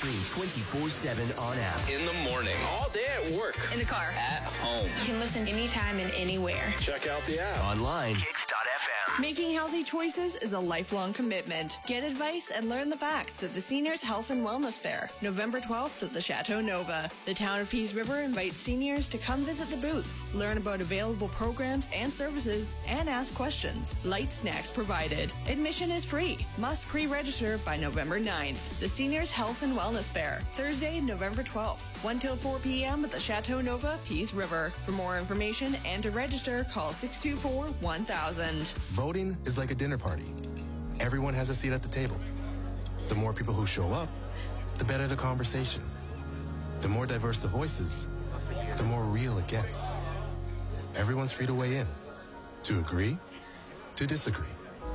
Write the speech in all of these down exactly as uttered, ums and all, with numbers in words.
stream twenty-four seven on app. In the morning. All day at work. In the car. At home. You can listen anytime and anywhere. Check out the app. Online. Kicks dot f m. Making healthy choices is a lifelong commitment. Get advice and learn the facts at the Seniors Health and Wellness Fair, November twelfth at the Chateau Nova. The town of Peace River invites seniors to come visit the booths, learn about available programs and services, and ask questions. Light snacks provided. Admission is free. Must pre-register by November ninth. The Seniors Health and Wellness Fair, Thursday, November twelfth, one till four p.m. at the Chateau Nova, Peace River. For more information and to register, call six two four, one thousand. Voting is like a dinner party. Everyone has a seat at the table. The more people who show up, the better the conversation. The more diverse the voices, the more real it gets. Everyone's free to weigh in, to agree, to disagree.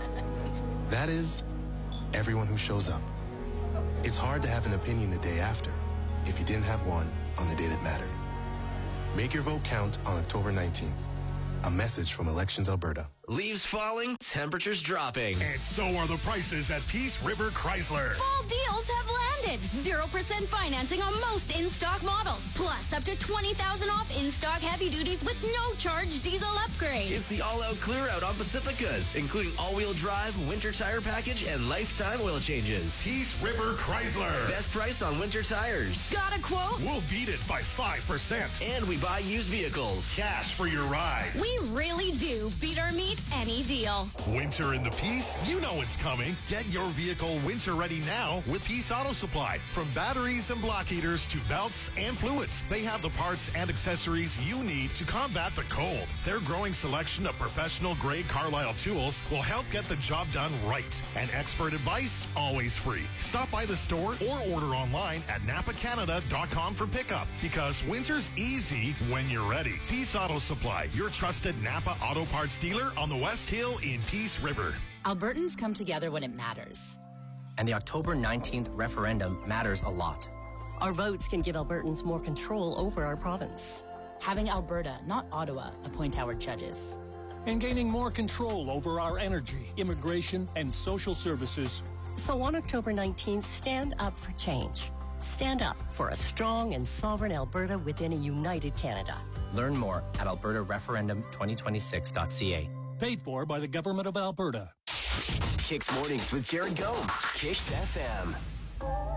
That is, everyone who shows up. It's hard to have an opinion the day after if you didn't have one on the day that mattered. Make your vote count on October nineteenth. A message from Elections Alberta. Leaves falling, temperatures dropping. And so are the prices at Peace River Chrysler. Fall deals have landed. zero percent financing on most in-stock models. Plus, up to twenty thousand dollars off in-stock heavy duties with no charge diesel upgrade. It's the all-out clear-out on Pacificas, including all-wheel drive, winter tire package, and lifetime oil changes. Peace River Chrysler. Best price on winter tires. Got a quote? We'll beat it by five percent. And we buy used vehicles. Cash for your ride. We really do beat or meet any deal. Winter in the Peace? You know it's coming. Get your vehicle winter ready now with Peace Auto Supply. From batteries and block heaters to belts and fluids, they have the parts and accessories you need to combat the cold. Their growing selection of professional-grade Carlisle tools will help get the job done right. And expert advice, always free. Stop by the store or order online at napa canada dot com for pickup, because winter's easy when you're ready. Peace Auto Supply, your trusted Napa Auto Parts dealer on the West Hill in Peace River. Albertans come together when it matters. And the October nineteenth referendum matters a lot. Our votes can give Albertans more control over our province. Having Alberta, not Ottawa, appoint our judges. And gaining more control over our energy, immigration, and social services. So on October nineteenth, stand up for change. Stand up for a strong and sovereign Alberta within a united Canada. Learn more at alberta referendum twenty twenty-six dot c a. Paid for by the Government of Alberta. Kicks Mornings with Jared Gomes. Kicks F M.